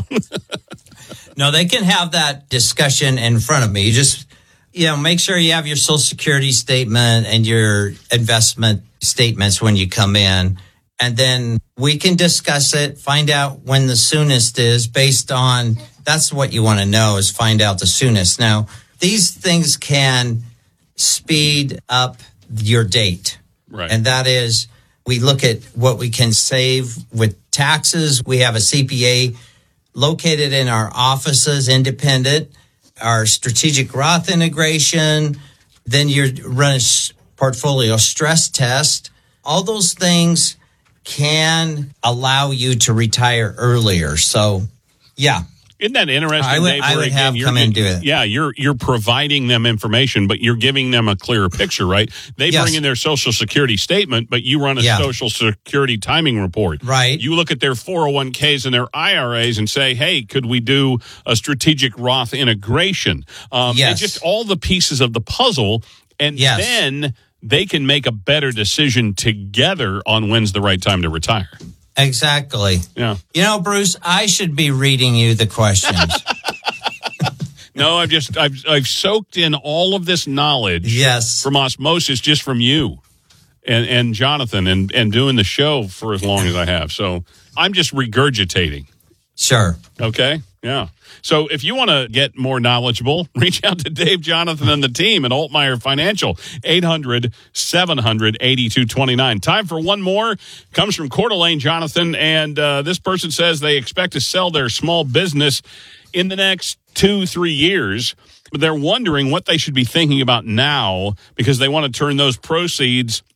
No, they can have that discussion in front of me. You just, you know, make sure you have your Social Security statement and your investment statements when you come in. And then we can discuss it, find out when the soonest is based on, that's what you want to know, is find out the soonest. Now, these things can speed up your date. Right. And that is, we look at what we can save with taxes. We have a C P A located in our offices, independent, our strategic Roth integration. Then you run a portfolio stress test. All those things can allow you to retire earlier. So, yeah. Isn't that interesting, I would, Dave? I would again, have come and do it. Yeah, you're you're providing them information, but you're giving them a clearer picture, right? They Yes. bring in their Social Security statement, but you run a Yeah. Social Security timing report. Right. You look at their four oh one k's and their I R As and say, hey, could we do a strategic Roth integration? Um, Yes. And just all the pieces of the puzzle, and Yes. then they can make a better decision together on when's the right time to retire. Exactly. Yeah. You know, Bruce, I should be reading you the questions. No, I've just I've I've soaked in all of this knowledge Yes. from osmosis, just from you and and Jonathan, and and doing the show for as long as I have. So I'm just regurgitating. Sure. Okay. Yeah. So if you want to get more knowledgeable, reach out to Dave, Jonathan, and the team at Altmaier Financial, eight hundred, seven hundred, eighty-two twenty-nine. Time for one more. Comes from Coeur d'Alene, Jonathan, and uh, this person says they expect to sell their small business in the next two, three years. But they're wondering what they should be thinking about now because they want to turn those proceeds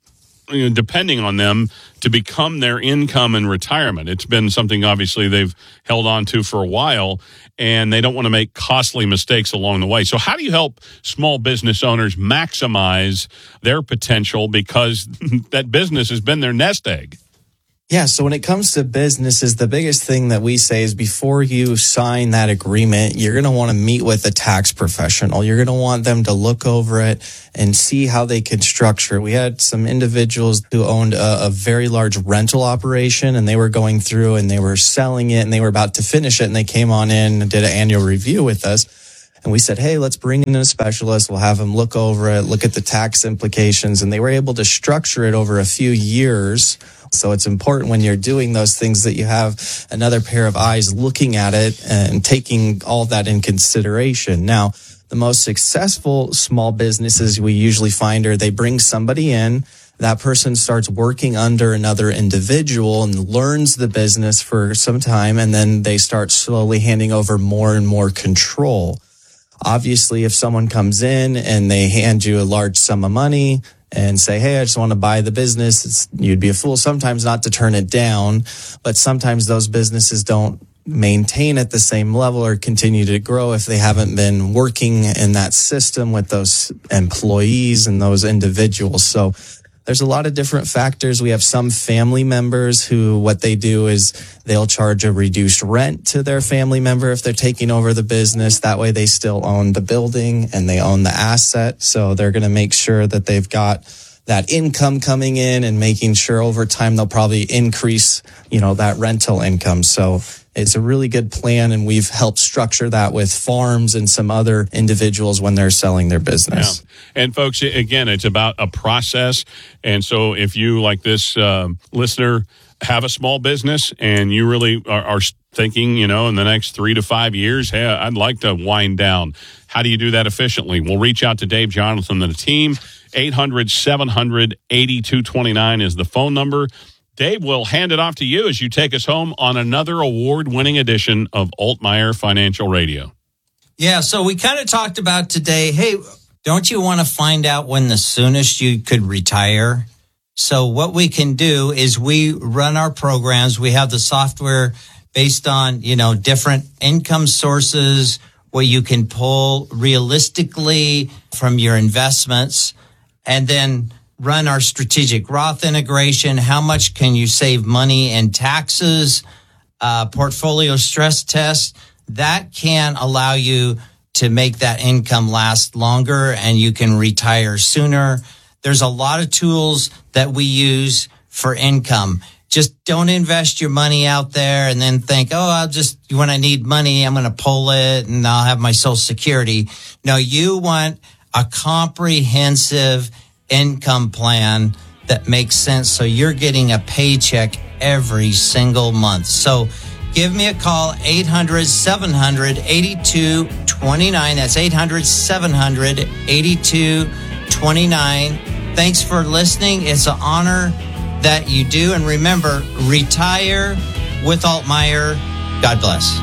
you know, depending on them to become their income in retirement. It's been something obviously they've held on to for a while, and they don't want to make costly mistakes along the way. So how do you help small business owners maximize their potential because that business has been their nest egg? Yeah, so when it comes to businesses, the biggest thing that we say is before you sign that agreement, you're going to want to meet with a tax professional. You're going to want them to look over it and see how they can structure it. We had some individuals who owned a, a very large rental operation, and they were going through and they were selling it and they were about to finish it, and they came on in and did an annual review with us. And we said, hey, let's bring in a specialist. We'll have them look over it, look at the tax implications. And they were able to structure it over a few years. So it's important when you're doing those things that you have another pair of eyes looking at it and taking all that in consideration. Now, the most successful small businesses we usually find are they bring somebody in. That person starts working under another individual and learns the business for some time. And then they start slowly handing over more and more control. Obviously, if someone comes in and they hand you a large sum of money and say, hey, I just want to buy the business, it's, you'd be a fool sometimes not to turn it down. But sometimes those businesses don't maintain at the same level or continue to grow if they haven't been working in that system with those employees and those individuals. So there's a lot of different factors. We have some family members who what they do is they'll charge a reduced rent to their family member if they're taking over the business. That way they still own the building and they own the asset. So they're going to make sure that they've got that income coming in and making sure over time they'll probably increase, you know, that rental income. So it's a really good plan, and we've helped structure that with farms and some other individuals when they're selling their business. Yeah. And folks, again, it's about a process. And so if you, like this um, listener, have a small business and you really are, are thinking, you know, in the next three to five years, hey, I'd like to wind down. How do you do that efficiently? We'll reach out to Dave Jonathan and the team. eight hundred, seven hundred, eighty-two twenty-nine is the phone number. Dave, we'll hand it off to you as you take us home on another award-winning edition of Altmaier Financial Radio. Yeah, so we kind of talked about today, hey, don't you want to find out when the soonest you could retire? So what we can do is we run our programs. We have the software based on, you know, different income sources where you can pull realistically from your investments, and then run our strategic Roth integration. How much can you save money in taxes? Uh, portfolio stress test that can allow you to make that income last longer and you can retire sooner. There's a lot of tools that we use for income. Just don't invest your money out there and then think, oh, I'll just, when I need money, I'm going to pull it and I'll have my Social Security. No, you want a comprehensive income plan that makes sense so you're getting a paycheck every single month. So give me a call, eight hundred, seven hundred, eighty-two twenty-nine. That's eight hundred, seven hundred, eighty-two twenty-nine. Thanks for listening. It's an honor that you do. And remember, retire with Altmaier. God bless.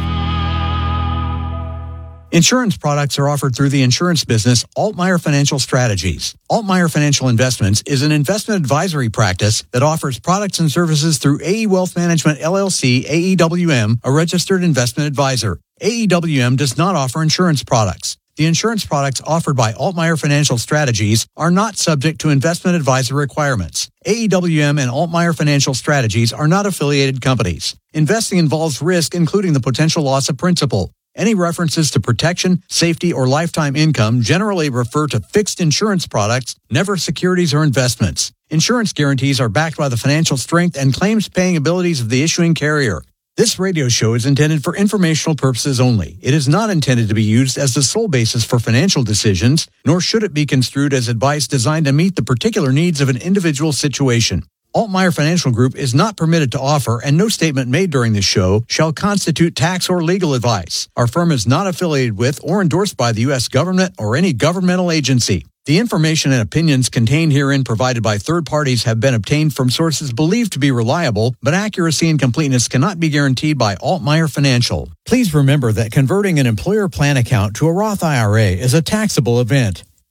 Insurance products are offered through the insurance business Altmaier Financial Strategies. Altmaier Financial Investments is an investment advisory practice that offers products and services through A E Wealth Management, L L C, A E W M, a registered investment advisor. A E W M does not offer insurance products. The insurance products offered by Altmaier Financial Strategies are not subject to investment advisor requirements. A E W M and Altmaier Financial Strategies are not affiliated companies. Investing involves risk, including the potential loss of principal. Any references to protection, safety, or lifetime income generally refer to fixed insurance products, never securities or investments. Insurance guarantees are backed by the financial strength and claims-paying abilities of the issuing carrier. This radio show is intended for informational purposes only. It is not intended to be used as the sole basis for financial decisions, nor should it be construed as advice designed to meet the particular needs of an individual situation. Altmaier Financial Group is not permitted to offer, and no statement made during this show shall constitute tax or legal advice. Our firm is not affiliated with or endorsed by the U S government or any governmental agency. The information and opinions contained herein provided by third parties have been obtained from sources believed to be reliable, but accuracy and completeness cannot be guaranteed by Altmaier Financial. Please remember that converting an employer plan account to a Roth I R A is a taxable event.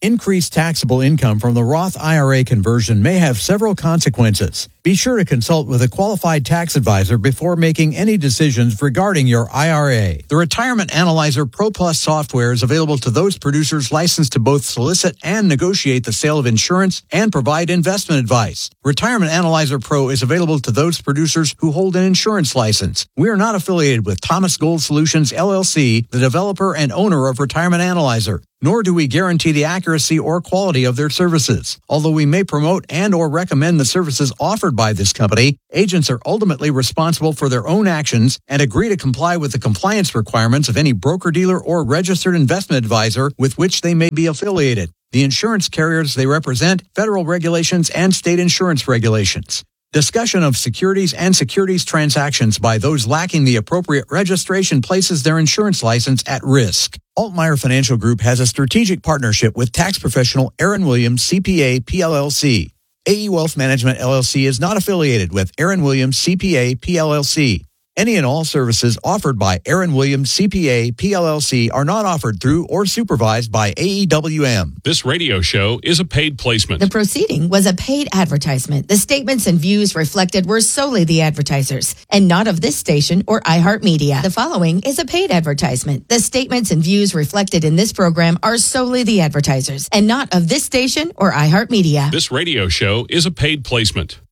Increased taxable income from the Roth I R A conversion may have several consequences. Be sure to consult with a qualified tax advisor before making any decisions regarding your I R A. The Retirement Analyzer Pro Plus software is available to those producers licensed to both solicit and negotiate the sale of insurance and provide investment advice. Retirement Analyzer Pro is available to those producers who hold an insurance license. We are not affiliated with Thomas Gold Solutions, L L C, the developer and owner of Retirement Analyzer, nor do we guarantee the accuracy or quality of their services. Although we may promote and or recommend the services offered by this company, agents are ultimately responsible for their own actions and agree to comply with the compliance requirements of any broker-dealer or registered investment advisor with which they may be affiliated, the insurance carriers they represent, federal regulations, and state insurance regulations. Discussion of securities and securities transactions by those lacking the appropriate registration places their insurance license at risk. Altmeyer Financial Group has a strategic partnership with tax professional Aaron Williams, C P A, P L L C. A E Wealth Management, L L C is not affiliated with Aaron Williams, C P A, P L L C. Any and all services offered by Aaron Williams, C P A, P L L C are not offered through or supervised by A E W M. This radio show is a paid placement. The proceeding was a paid advertisement. The statements and views reflected were solely the advertisers and not of this station or iHeartMedia. The following is a paid advertisement. The statements and views reflected in this program are solely the advertisers and not of this station or iHeartMedia. This radio show is a paid placement.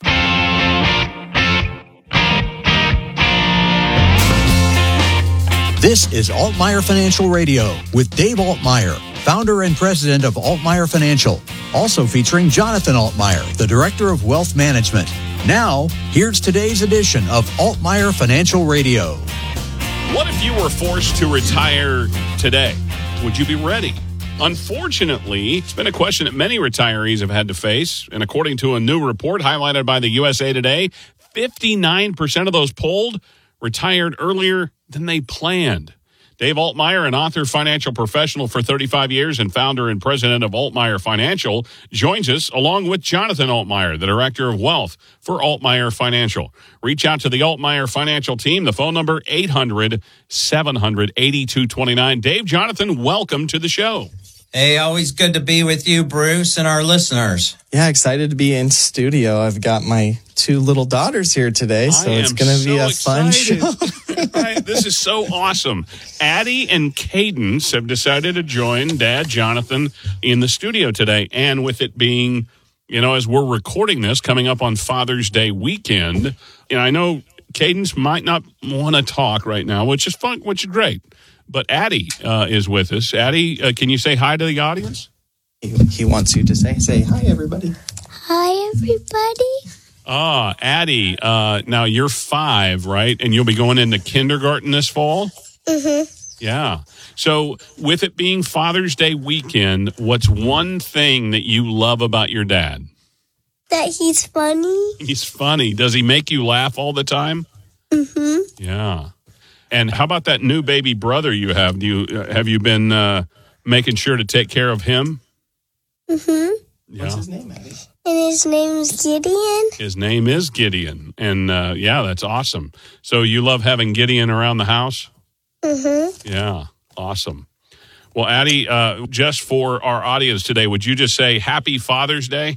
This is Altmeyer Financial Radio with Dave Altmeyer, founder and president of Altmeyer Financial, also featuring Jonathan Altmeyer, the director of wealth management. Now, here's today's edition of Altmeyer Financial Radio. What if you were forced to retire today? Would you be ready? Unfortunately, it's been a question that many retirees have had to face, and according to a new report highlighted by the U S A Today, fifty-nine percent of those polled retired earlier than they planned. Dave Altmeyer, an author, financial professional for thirty-five years and founder and president of Altmeyer Financial, joins us along with Jonathan Altmeyer, the director of wealth for Altmeyer Financial. Reach out to the Altmeyer Financial team. The phone number, eight hundred, seven hundred, eighty-two twenty-nine. Dave, Jonathan, welcome to the show. Hey, always good to be with you, Bruce, and our listeners. Yeah, excited to be in studio. I've got my two little daughters here today, so it's going to be a fun show. Right, this is so awesome. Addie and Cadence have decided to join Dad Jonathan in the studio today. And with it being, you know, as we're recording this, coming up on Father's Day weekend, you know, I know Cadence might not want to talk right now, which is fun, which is great. But Addie uh, is with us. Addie, uh, can you say hi to the audience? He, he wants you to say, say hi, everybody. Hi, everybody. Ah, Addie, uh, now you're five, right? And you'll be going into kindergarten this fall? Mm-hmm. Yeah. So with it being Father's Day weekend, what's one thing that you love about your dad? That he's funny. He's funny. Does he make you laugh all the time? Mm-hmm. Yeah. And how about that new baby brother you have? Do you uh, have you been uh, making sure to take care of him? Mm-hmm. Yeah. What's his name, Addie? And his name's Gideon. His name is Gideon. And, uh, yeah, that's awesome. So you love having Gideon around the house? Mm-hmm. Yeah, awesome. Well, Addie, uh, just for our audience today, would you just say Happy Father's Day?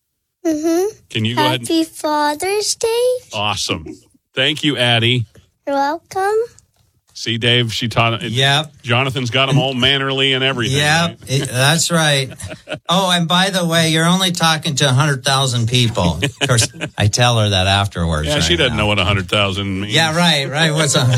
Mm-hmm. Can you go ahead? Happy Father's Day. Awesome. Thank you, Addie. You're welcome. See, Dave, she taught it. Yep. Jonathan's got them all mannerly and everything. Yep, Right? it, that's right. Oh, and by the way, you're only talking to one hundred thousand people. Of course, I tell her that afterwards. Yeah, right she doesn't now. know what one hundred thousand means. Yeah, right, right. What's up?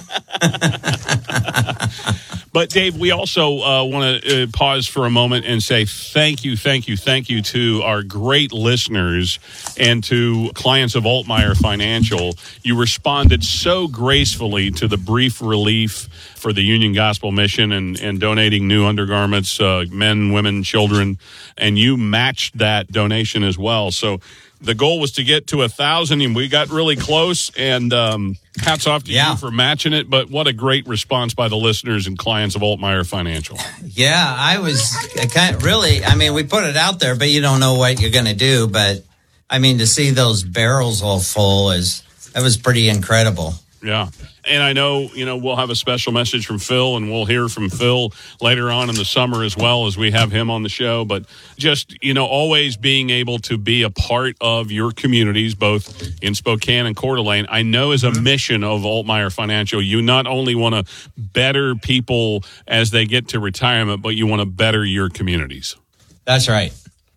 But, Dave, we also uh, want to uh, pause for a moment and say thank you, thank you, thank you to our great listeners and to clients of Altmeyer Financial. You responded so gracefully to the brief relief for the Union Gospel Mission and, and donating new undergarments, uh, men, women, children, and you matched that donation as well. So the goal was to get to a thousand, and we got really close, and um, hats off to Yeah. you for matching it. But what a great response by the listeners and clients of Altmeyer Financial. Yeah, I was I kind of really, I mean, we put it out there, but you don't know what you're going to do. But, I mean, to see those barrels all full is, that was pretty incredible. Yeah. And I know, you know, we'll have a special message from Phil, and we'll hear from Phil later on in the summer as well as we have him on the show. But just, you know, always being able to be a part of your communities, both in Spokane and Coeur d'Alene, I know is a mission of Altmaier Financial. You not only want to better people as they get to retirement, but you want to better your communities. That's right.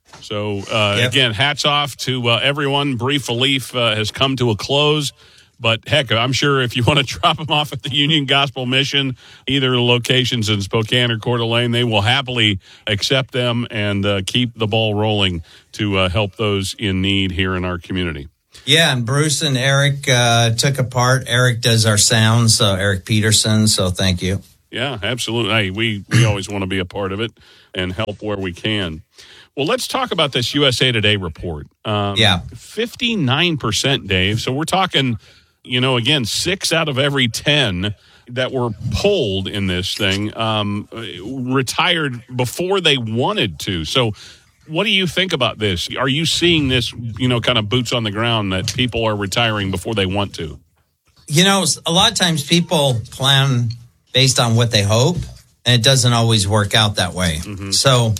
So, uh, Yep. again, hats off to uh, everyone. Brief Relief uh, has come to a close. But, heck, I'm sure if you want to drop them off at the Union Gospel Mission, either locations in Spokane or Coeur d'Alene, they will happily accept them and uh, keep the ball rolling to uh, help those in need here in our community. Yeah, and Bruce and Eric uh, took a part. Eric does our sound, so Eric Peterson, so thank you. Yeah, absolutely. Hey, we, we always want to be a part of it and help where we can. Well, let's talk about this U S A Today report. Um, Yeah. fifty-nine percent, Dave. So we're talking... You know, again, six out of every ten that were polled in this thing um, retired before they wanted to. So what do you think about this? Are you seeing this, you know, kind of boots on the ground that people are retiring before they want to? You know, a lot of times people plan based on what they hope, and it doesn't always work out that way. Mm-hmm. So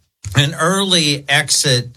an early exit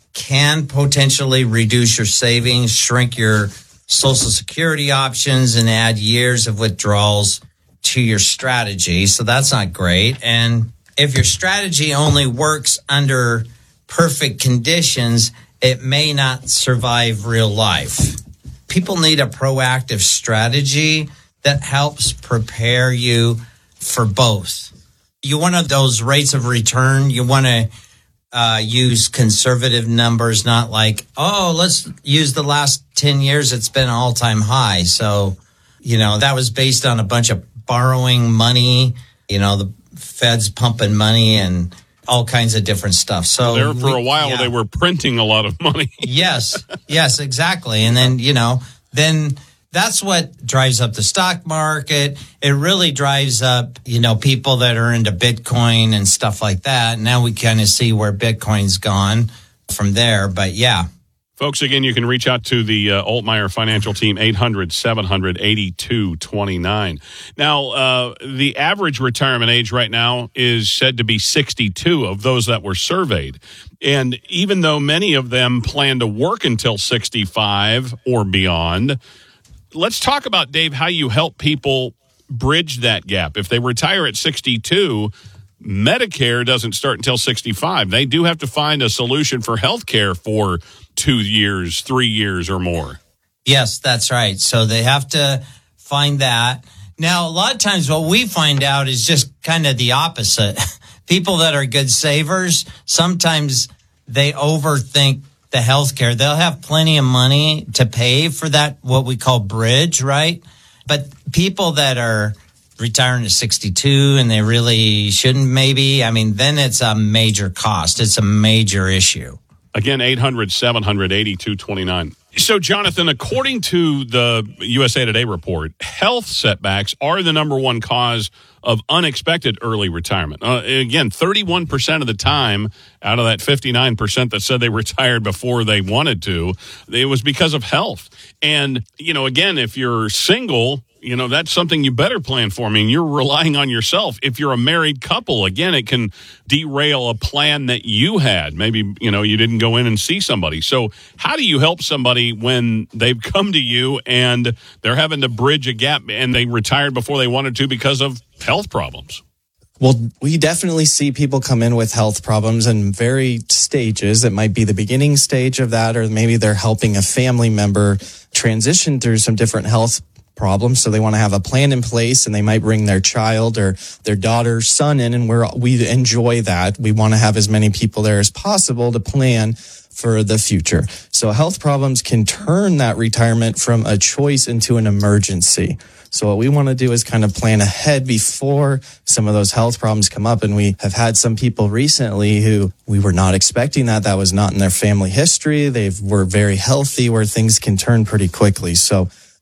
can potentially reduce your savings, shrink your Social Security options, and add years of withdrawals to your strategy. So that's not great. And if your strategy only works under perfect conditions, it may not survive real life. People need a proactive strategy that helps prepare you for both. You want those rates of return. You want to Uh, use conservative numbers, not like, oh, let's use the last ten years. It's been all-time high. So, you know, that was based on a bunch of borrowing money, you know, the Fed's pumping money and all kinds of different stuff. So there for a while, yeah. they were printing a lot of money. Yes, yes, exactly. And then, you know, then that's what drives up the stock market. It really drives up, you know, people that are into Bitcoin and stuff like that. Now we kind of see where Bitcoin's gone from there. But yeah. Folks, again, you can reach out to the uh, Altmaier Financial Team, eight hundred, seven hundred, eighty-two twenty-nine. Now, uh, the average retirement age right now is said to be sixty-two of those that were surveyed. And even though many of them plan to work until sixty-five or beyond, let's talk about, Dave, how you help people bridge that gap. If they retire at sixty-two, Medicare doesn't start until sixty-five. They do have to find a solution for health care for two years, three years or more. Yes, that's right. So they have to find that. Now, a lot of times what we find out is just kind of the opposite. People that are good savers, sometimes they overthink the healthcare. They'll have plenty of money to pay for that, what we call bridge, right? But people that are retiring at sixty-two and they really shouldn't maybe, I mean, then it's a major cost. It's a major issue. Again, eight hundred, seven hundred, eighty-two twenty-nine. So, Jonathan, according to the U S A Today report, health setbacks are the number one cause of unexpected early retirement. Uh, again, thirty-one percent of the time out of that fifty-nine percent that said they retired before they wanted to, it was because of health. And, you know, again, if you're single, you know, that's something you better plan for. I mean, you're relying on yourself. If you're a married couple, again, it can derail a plan that you had. Maybe, you know, you didn't go in and see somebody. So how do you help somebody when they've come to you and they're having to bridge a gap and they retired before they wanted to because of health problems? Well, we definitely see people come in with health problems in varied stages. It might be the beginning stage of that, or maybe they're helping a family member transition through some different health problems. So they want to have a plan in place, and they might bring their child or their daughter, son in, and we're, we enjoy that. We want to have as many people there as possible to plan for the future. So health problems can turn that retirement from a choice into an emergency. So what we want to do is kind of plan ahead before some of those health problems come up. And we have had some people recently who we were not expecting that. That was not in their family history. They were very healthy, where things can turn pretty quickly. So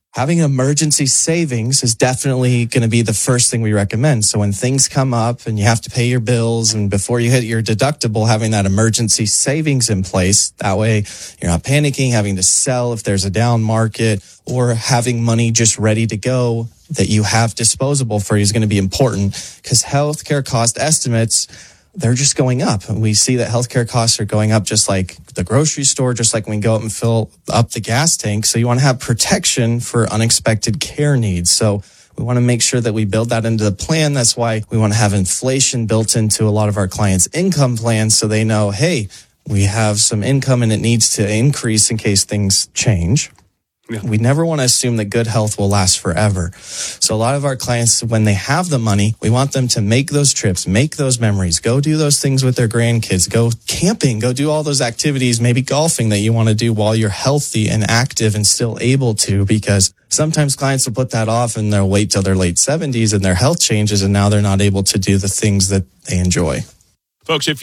Having emergency savings is definitely going to be the first thing we recommend. So when things come up and you have to pay your bills and before you hit your deductible, having that emergency savings in place, that way you're not panicking, having to sell if there's a down market, or having money just ready to go that you have disposable for you is going to be important, because healthcare cost estimates, they're just going up. And we see that healthcare costs are going up just like the grocery store, just like when we go out and fill up the gas tank. So you want to have protection for unexpected care needs. So we want to make sure that we build that into the plan. That's why we want to have inflation built into a lot of our clients' income plans, so they know, hey, we have some income and it needs to increase in case things change. Yeah. We never want to assume that good health will last forever. So a lot of our clients, when they have the money, we want them to make those trips, make those memories, go do those things with their grandkids, go camping, go do all those activities, maybe golfing that you want to do while you're healthy and active and still able to, because sometimes clients will put that off and they'll wait till their late seventies and their health changes and now they're not able to do the things that they enjoy. Folks, if